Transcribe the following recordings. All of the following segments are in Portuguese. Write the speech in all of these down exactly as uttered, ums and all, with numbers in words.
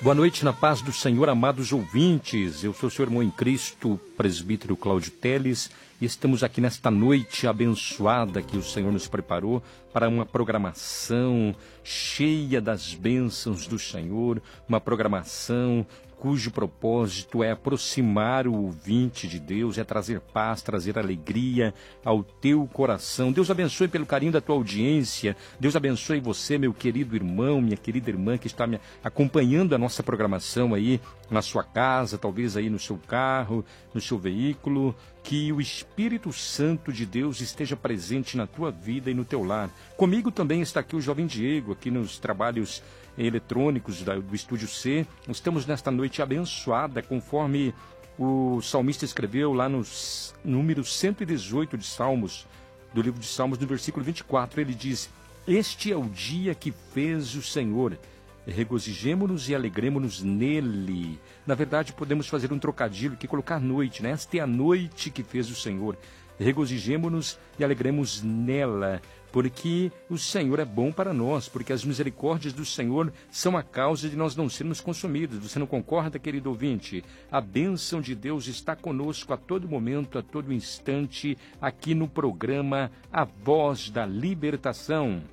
Boa noite, na paz do Senhor, amados ouvintes. Eu sou o seu irmão em Cristo, presbítero Cláudio Teles, e estamos aqui nesta noite abençoada que o Senhor nos preparou para uma programação cheia das bênçãos do Senhor, uma programação cujo propósito é aproximar o ouvinte de Deus, é trazer paz, trazer alegria ao teu coração. Deus abençoe pelo carinho da tua audiência. Deus abençoe você, meu querido irmão, minha querida irmã que está me acompanhando a nossa programação aí na sua casa, talvez aí no seu carro, no seu veículo. Que o Espírito Santo de Deus esteja presente na tua vida e no teu lar. Comigo também está aqui o jovem Diego, aqui nos trabalhos eletrônicos do Estúdio C. Estamos nesta noite abençoada, conforme o salmista escreveu lá no número cento e dezoito de Salmos, do livro de Salmos, no versículo vinte e quatro. Ele diz: este é o dia que fez o Senhor, regozijemo-nos e alegremo-nos nele. Na verdade, podemos fazer um trocadilho aqui, colocar noite, né? Esta é a noite que fez o Senhor. Regozijemo-nos e alegremos nela, porque o Senhor é bom para nós, porque as misericórdias do Senhor são a causa de nós não sermos consumidos. Você não concorda, querido ouvinte? A bênção de Deus está conosco a todo momento, a todo instante, aqui no programa A Voz da Libertação.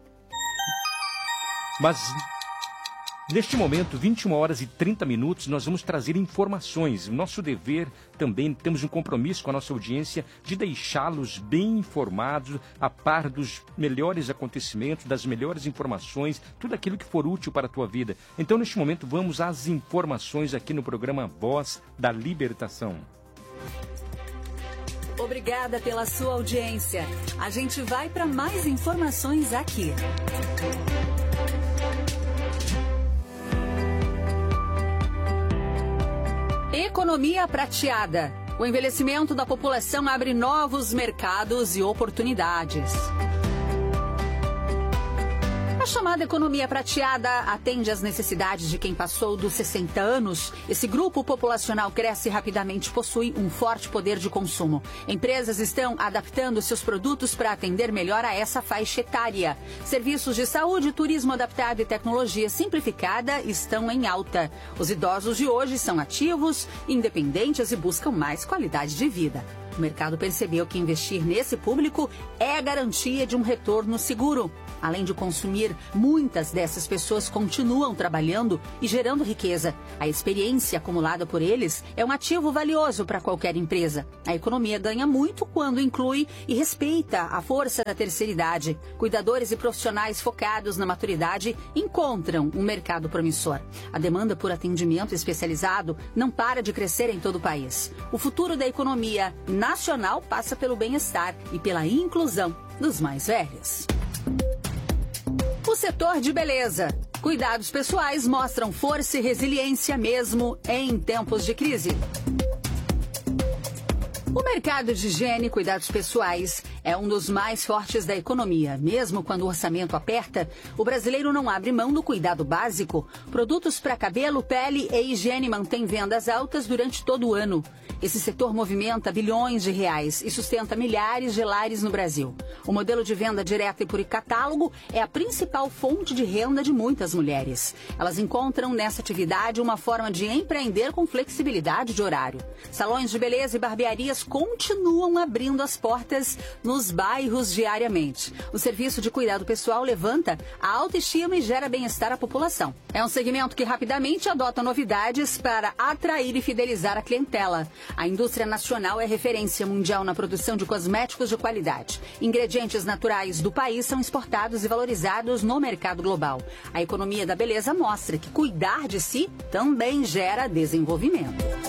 Mas neste momento, vinte e uma horas e trinta minutos, nós vamos trazer informações. Nosso dever também, temos um compromisso com a nossa audiência de deixá-los bem informados, a par dos melhores acontecimentos, das melhores informações, tudo aquilo que for útil para a tua vida. Então, neste momento, vamos às informações aqui no programa Voz da Libertação. Obrigada pela sua audiência. A gente vai para mais informações aqui. Economia prateada. O envelhecimento da população abre novos mercados e oportunidades. A chamada economia prateada atende às necessidades de quem passou dos sessenta anos. Esse grupo populacional cresce rapidamente e possui um forte poder de consumo. Empresas estão adaptando seus produtos para atender melhor a essa faixa etária. Serviços de saúde, turismo adaptado e tecnologia simplificada estão em alta. Os idosos de hoje são ativos, independentes e buscam mais qualidade de vida. O mercado percebeu que investir nesse público é a garantia de um retorno seguro. Além de consumir, muitas dessas pessoas continuam trabalhando e gerando riqueza. A experiência acumulada por eles é um ativo valioso para qualquer empresa. A economia ganha muito quando inclui e respeita a força da terceira idade. Cuidadores e profissionais focados na maturidade encontram um mercado promissor. A demanda por atendimento especializado não para de crescer em todo o país. O futuro da economia nacional passa pelo bem-estar e pela inclusão dos mais velhos. O setor de beleza. Cuidados pessoais mostram força e resiliência mesmo em tempos de crise. O mercado de higiene e cuidados pessoais é um dos mais fortes da economia. Mesmo quando o orçamento aperta, o brasileiro não abre mão do cuidado básico. Produtos para cabelo, pele e higiene mantêm vendas altas durante todo o ano. Esse setor movimenta bilhões de reais e sustenta milhares de lares no Brasil. O modelo de venda direta e por catálogo é a principal fonte de renda de muitas mulheres. Elas encontram nessa atividade uma forma de empreender com flexibilidade de horário. Salões de beleza e barbearias continuam abrindo as portas nos bairros diariamente. O serviço de cuidado pessoal levanta a autoestima e gera bem-estar à população. É um segmento que rapidamente adota novidades para atrair e fidelizar a clientela. A indústria nacional é referência mundial na produção de cosméticos de qualidade. Ingredientes naturais do país são exportados e valorizados no mercado global. A economia da beleza mostra que cuidar de si também gera desenvolvimento.